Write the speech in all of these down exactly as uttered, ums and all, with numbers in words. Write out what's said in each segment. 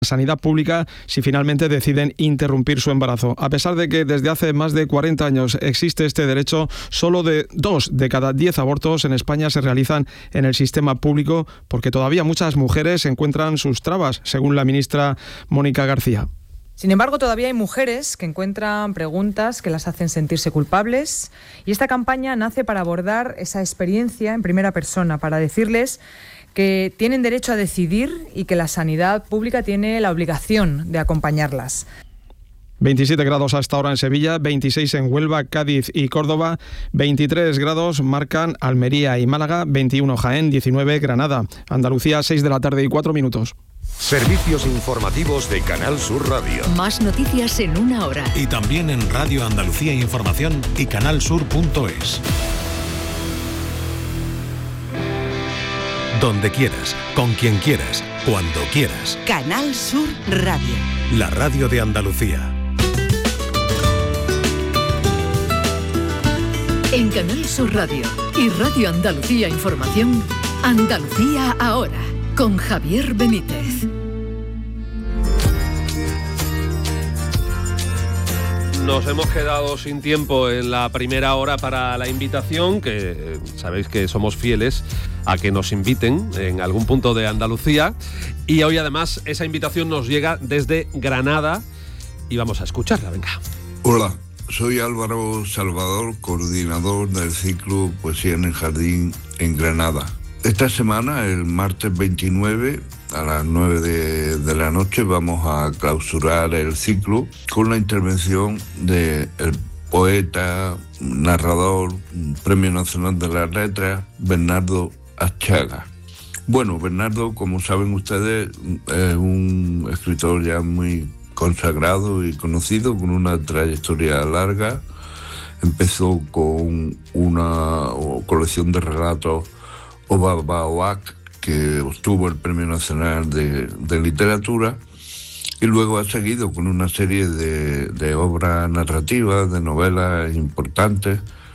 sanidad pública si finalmente deciden interrumpir su embarazo. A pesar de que desde hace más de cuarenta años existe este derecho, solo de dos de cada diez abortos en España se realizan en el sistema público porque todavía muchas mujeres encuentran sus trabas, según la ministra Mónica García. Sin embargo, todavía hay mujeres que encuentran preguntas que las hacen sentirse culpables y esta campaña nace para abordar esa experiencia en primera persona, para decirles que tienen derecho a decidir y que la sanidad pública tiene la obligación de acompañarlas. veintisiete grados hasta ahora en Sevilla, veintiséis en Huelva, Cádiz y Córdoba, veintitrés grados marcan Almería y Málaga, veintiuno Jaén, diecinueve Granada. Andalucía, seis de la tarde y cuatro minutos. Servicios informativos de Canal Sur Radio. Más noticias en una hora. Y también en Radio Andalucía Información y canalsur punto es. Donde quieras, con quien quieras, cuando quieras. Canal Sur Radio. La radio de Andalucía. En Canal Sur Radio y Radio Andalucía Información, Andalucía ahora, con Javier Benítez. Nos hemos quedado sin tiempo en la primera hora para la invitación, que eh, sabéis que somos fieles a que nos inviten en algún punto de Andalucía. Y hoy además esa invitación nos llega desde Granada y vamos a escucharla, venga. Hola, soy Álvaro Salvador, coordinador del ciclo Poesía en el Jardín en Granada. Esta semana, el martes veintinueve, a las nueve de, de la noche, vamos a clausurar el ciclo con la intervención del poeta, narrador, Premio Nacional de las Letras, Bernardo Achaga. Bueno, Bernardo, como saben ustedes, es un escritor ya muy consagrado y conocido, con una trayectoria larga. Empezó con una colección de relatos, Obabaoac, que obtuvo el Premio Nacional de, de Literatura, y luego ha seguido con una serie de, de obras narrativas, de novelas importantes,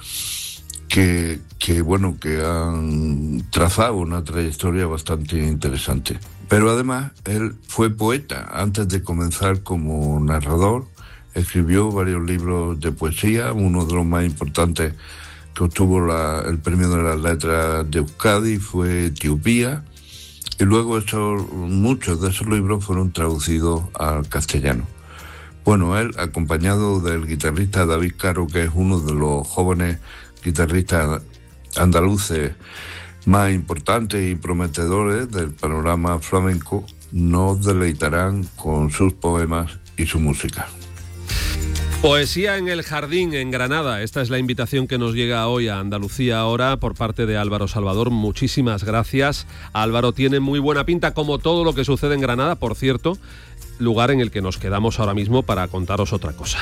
que, que, bueno, que han trazado una trayectoria bastante interesante. Pero además, él fue poeta. Antes de comenzar como narrador, escribió varios libros de poesía, uno de los más importantes que obtuvo la, el Premio de las Letras de Euskadi fue Etiopía, y luego esos, muchos de esos libros fueron traducidos al castellano. Bueno, él, acompañado del guitarrista David Caro, que es uno de los jóvenes guitarristas andaluces más importantes y prometedores del panorama flamenco, nos deleitarán con sus poemas y su música. Poesía en el Jardín en Granada. Esta es la invitación que nos llega hoy a Andalucía ahora por parte de Álvaro Salvador. Muchísimas gracias. Álvaro tiene muy buena pinta, como todo lo que sucede en Granada, por cierto, lugar en el que nos quedamos ahora mismo para contaros otra cosa.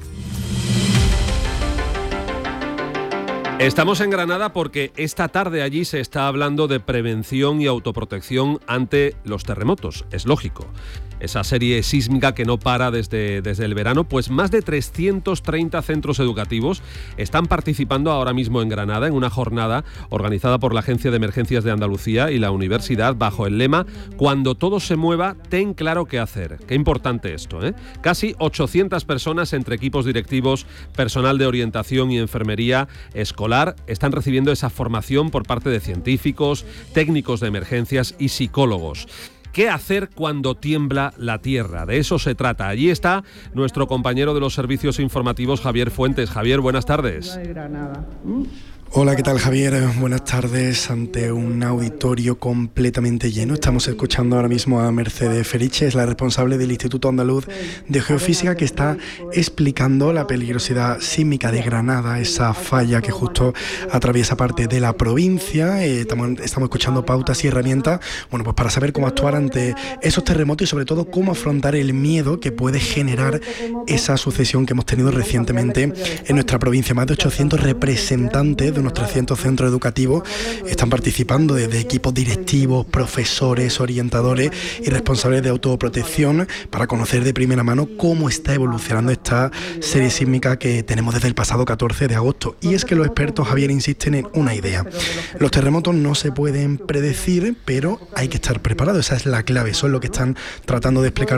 Estamos en Granada porque esta tarde allí se está hablando de prevención y autoprotección ante los terremotos. Es lógico. Esa serie sísmica que no para desde, desde el verano, pues más de trescientos treinta centros educativos están participando ahora mismo en Granada en una jornada organizada por la Agencia de Emergencias de Andalucía y la Universidad bajo el lema «Cuando todo se mueva, ten claro qué hacer». Qué importante esto, ¿eh? Casi ochocientas personas entre equipos directivos, personal de orientación y enfermería escolar están recibiendo esa formación por parte de científicos, técnicos de emergencias y psicólogos. ¿Qué hacer cuando tiembla la tierra? De eso se trata. Allí está nuestro compañero de los servicios informativos, Javier Fuentes. Javier, buenas tardes. Hola, ¿qué tal, Javier? Buenas tardes. Ante un auditorio completamente lleno, estamos escuchando ahora mismo a Mercedes Feriche, es la responsable del Instituto Andaluz de Geofísica, que está explicando la peligrosidad sísmica de Granada, esa falla que justo atraviesa parte de la provincia. Eh, estamos, estamos escuchando pautas y herramientas, bueno, pues para saber cómo actuar ante esos terremotos y sobre todo cómo afrontar el miedo que puede generar esa sucesión que hemos tenido recientemente en nuestra provincia. Más de ochocientos representantes de de unos trescientos centros educativos. Están participando desde equipos directivos, profesores, orientadores y responsables de autoprotección para conocer de primera mano cómo está evolucionando esta serie sísmica que tenemos desde el pasado catorce de agosto. Y es que los expertos, Javier, insisten en una idea. Los terremotos no se pueden predecir, pero hay que estar preparados. Esa es la clave. Eso es lo que están tratando de explicar